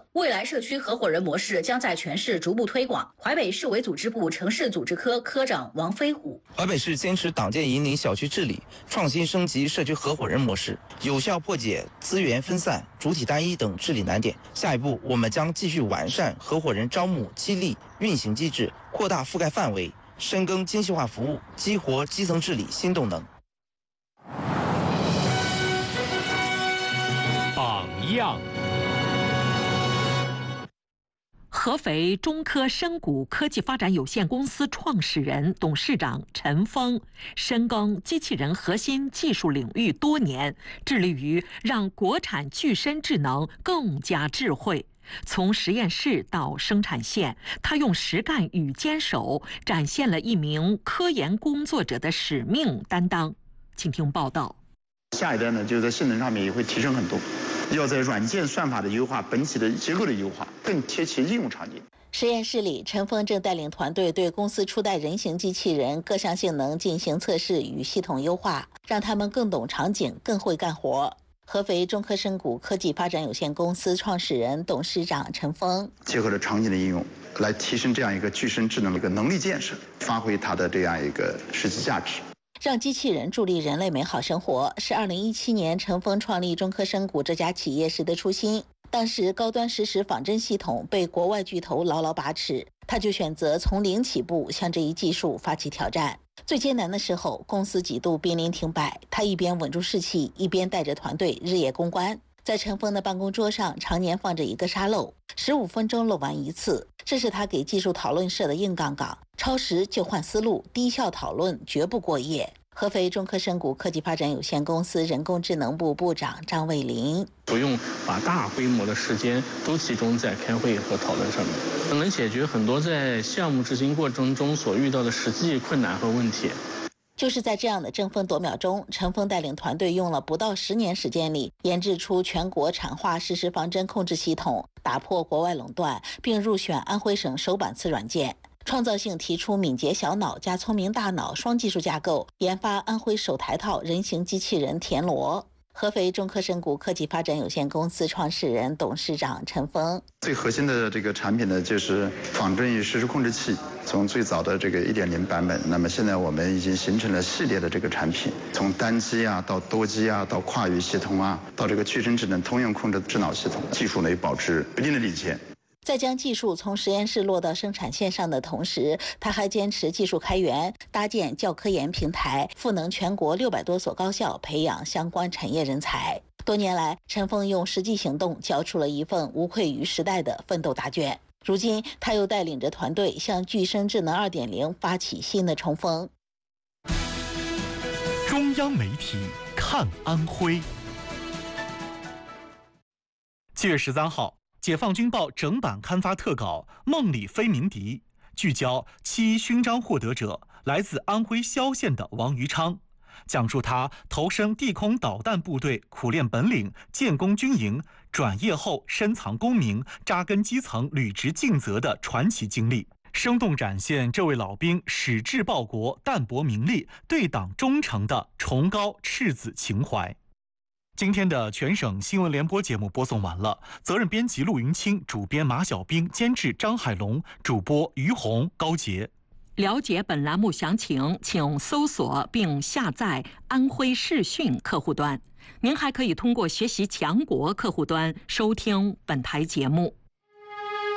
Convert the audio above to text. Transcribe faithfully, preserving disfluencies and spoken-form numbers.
未来社区合伙人模式将在全市逐步推广。淮北市委组织部城市组织科科长王飞虎： 淮北市坚持党建引领小区治理，创新升级社区合伙人模式，有效破解资源分散、主体单一等治理难点。下一步，我们将继续完善合伙人招募、激励、运行机制，扩大覆盖范围，深耕精细化服务，激活基层治理新动能。 榜样。 合肥中科深谷科技发展有限公司创始人、董事长陈峰深耕机器人核心技术领域多年，致力于让国产具身智能更加智慧。从实验室到生产线，他用实干与坚守，展现了一名科研工作者的使命担当。请听报道。 下一代呢，就在性能上面也会提升很多。要在软件算法的优化、本体的结构的优化，更贴切应用场景。 实验室里，陈峰正带领团队对公司初代人形机器人各项性能进行测试与系统优化，让他们更懂场景、更会干活。合肥中科深谷科技发展有限公司创始人、董事长陈峰结合了场景的应用，来提升这样一个具身智能的一个能力建设，发挥它的这样一个实际价值。 让机器人助力人类美好生活，是二零一七年陈峰创立中科深谷这家企业时的初心。当时高端实时仿真系统被国外巨头牢牢把持，他就选择从零起步，向这一技术发起挑战。最艰难的时候，公司几度濒临停摆，他一边稳住士气，一边带着团队日夜攻关。在陈峰的办公桌上常年放着一个沙漏，十五分钟漏完一次，这是他给技术讨论设的硬杠杠。超时就换思路，低效讨论绝不过夜。合肥中科深谷科技发展有限公司人工智能部部长张卫林： 不用把大规模的时间都集中在开会和讨论上面，能解决很多在项目执行过程中所遇到的实际困难和问题。 就是在这样的争分夺秒中，陈峰带领团队用了不到十年时间里，研制出全国产化实时仿真控制系统，打破国外垄断，并入选安徽省首版次软件。创造性提出敏捷小脑加聪明大脑双技术架构，研发安徽首台套人形机器人田螺。合肥中科深谷科技发展有限公司创始人、董事长陈峰： 最核心的这个产品呢，就是仿真与实时控制器。从最早的这个 一点零 版本，那么现在我们已经形成了系列的这个产品，从单机啊到多机啊，到跨域系统啊，到这个具身智能通用控制智脑系统，技术呢也保持一定的领先。 在将技术从实验室落到生产线上的同时，他还坚持技术开源，搭建教科研平台，赋能全国六百多所高校，培养相关产业人才。多年来，陈峰用实际行动交出了一份无愧于时代的奋斗答卷。如今，他又带领着团队向具身智能 二点零 发起新的冲锋。 中央媒体看安徽。七月十三号。解放军报整版刊发特稿《梦里飞鸣笛》，聚焦七一勋章获得者来自安徽萧县的王于昌，讲述他投身地空导弹部队苦练本领，建功军营，转业后深藏功名，扎根基层，履职尽责的传奇经历，生动展现这位老兵矢志报国、淡泊名利、对党忠诚的崇高赤子情怀。今天的全省新闻联播节目播送完了，责任编辑陆云清，主编马小兵，监制张海龙，主播于红、高杰。 了解本栏目详情，请搜索并下载安徽视讯客户端。您还可以通过学习强国客户端收听本台节目。